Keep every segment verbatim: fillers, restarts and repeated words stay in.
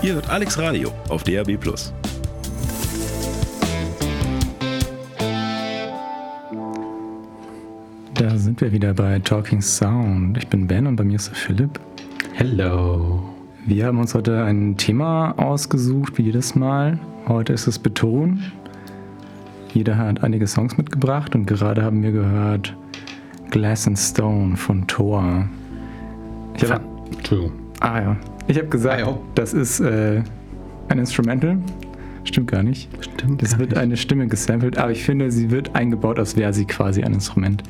Ihr hört Alex Radio auf D A B plus. Da sind wir wieder bei Talking Sound. Ich bin Ben und bei mir ist der Philipp. Hello. Wir haben uns heute ein Thema ausgesucht, wie jedes Mal. Heute ist es Beton. Jeder hat einige Songs mitgebracht und gerade haben wir gehört Glass and Stone von Thor. Ich hab, Entschuldigung. Ah ja. Ich habe gesagt, ah, das ist äh, ein Instrumental. Stimmt gar nicht. Stimmt. Es wird nicht. eine Stimme gesampelt, aber ich finde, sie wird eingebaut, als wäre sie quasi ein Instrument.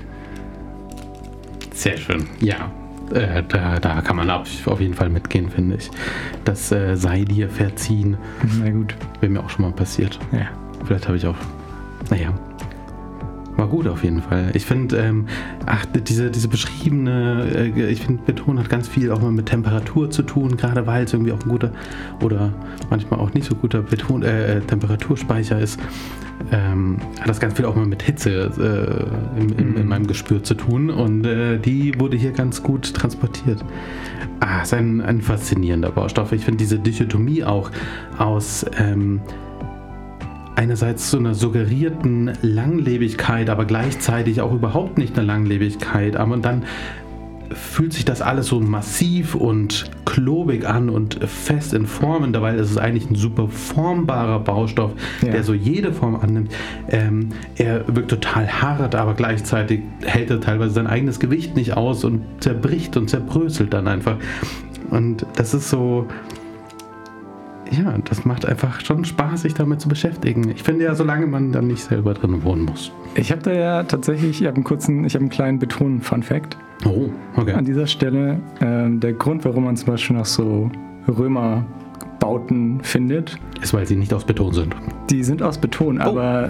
Sehr schön. Ja, äh, da, da kann man auf, auf jeden Fall mitgehen, finde ich. Das äh, sei dir verziehen. Na gut. Wäre mir auch schon mal passiert. Ja. Vielleicht habe ich auch. Naja. War gut auf jeden Fall. Ich finde, ähm, ach, diese, diese beschriebene, äh, ich finde, Beton hat ganz viel auch mal mit Temperatur zu tun, gerade weil es irgendwie auch ein guter oder manchmal auch nicht so guter Beton, äh, Temperaturspeicher ist. Ähm, hat das ganz viel auch mal mit Hitze äh, in, in, in meinem Gespür zu tun und äh, die wurde hier ganz gut transportiert. Ah, ist ein, ein faszinierender Baustoff. Ich finde diese Dichotomie auch aus ähm, einerseits so einer suggerierten Langlebigkeit, aber gleichzeitig auch überhaupt nicht eine Langlebigkeit. Aber dann fühlt sich das alles so massiv und klobig an und fest in Formen. Dabei ist es eigentlich ein super formbarer Baustoff, ja, der so jede Form annimmt. Ähm, er wirkt total hart, aber gleichzeitig hält er teilweise sein eigenes Gewicht nicht aus und zerbricht und zerbröselt dann einfach. Und das ist so... Ja, das macht einfach schon Spaß, sich damit zu beschäftigen. Ich finde ja, solange man dann nicht selber drin wohnen muss. Ich habe da ja tatsächlich, ich habe einen kurzen, ich habe einen kleinen Beton-Fun-Fact. Oh, okay. An dieser Stelle, ähm, der Grund, warum man zum Beispiel noch so Römerbauten findet, ist, weil sie nicht aus Beton sind. Die sind aus Beton, oh, aber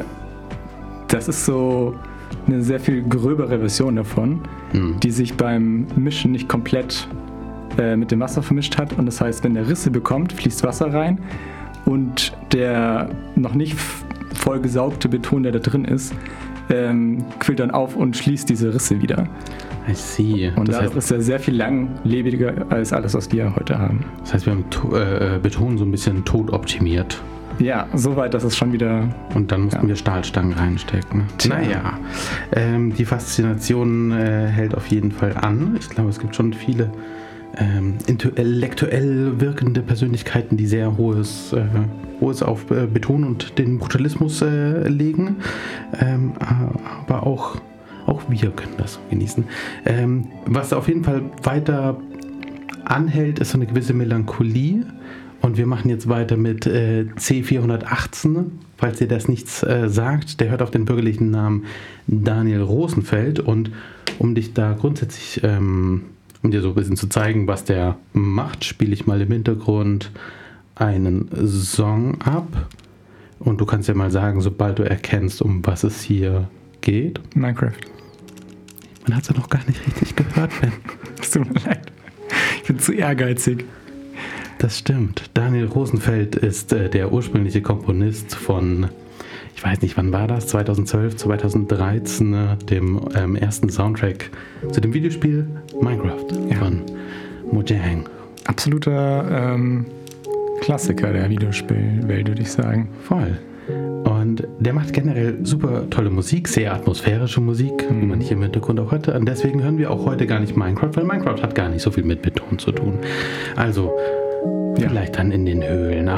das ist so eine sehr viel gröbere Version davon, hm, die sich beim Mischen nicht komplett mit dem Wasser vermischt hat, und das heißt, wenn der Risse bekommt, fließt Wasser rein und der noch nicht voll gesaugte Beton, der da drin ist, ähm, quillt dann auf und schließt diese Risse wieder. I see. Und das dadurch heißt, ist er sehr viel langlebiger als alles, was wir heute haben. Das heißt, wir haben to- äh, Beton so ein bisschen tot optimiert. Ja, soweit, dass es schon wieder... Und dann mussten ja. wir Stahlstangen reinstecken. Tja. Naja, ähm, die Faszination äh, hält auf jeden Fall an. Ich glaube, es gibt schon viele Ähm, intellektuell wirkende Persönlichkeiten, die sehr hohes, äh, hohes auf äh, Beton und den Brutalismus äh, legen. Ähm, aber auch, auch wir können das genießen. Ähm, was auf jeden Fall weiter anhält, ist so eine gewisse Melancholie. Und wir machen jetzt weiter mit äh, C vierhundertachtzehn, falls ihr das nichts äh, sagt. Der hört auf den bürgerlichen Namen Daniel Rosenfeld. Und um dich da grundsätzlich... Ähm, um dir so ein bisschen zu zeigen, was der macht, spiele ich mal im Hintergrund einen Song ab. Und du kannst ja mal sagen, sobald du erkennst, um was es hier geht. Minecraft. Man hat es ja noch gar nicht richtig gehört, Ben. Es tut mir leid. Ich bin zu ehrgeizig. Das stimmt. Daniel Rosenfeld ist äh, der ursprüngliche Komponist von... Ich weiß nicht, wann war das? zweitausendzwölf, zweitausenddreizehn, dem ähm, ersten Soundtrack zu dem Videospiel Minecraft, ja, von Mojang. Absoluter ähm, Klassiker der Videospielwelt, würde ich sagen. Voll. Und der macht generell super tolle Musik, sehr atmosphärische Musik, mhm, wie man hier im Hintergrund auch hört. Und deswegen hören wir auch heute gar nicht Minecraft, weil Minecraft hat gar nicht so viel mit Beton zu tun. Also, ja, vielleicht dann in den Höhlen.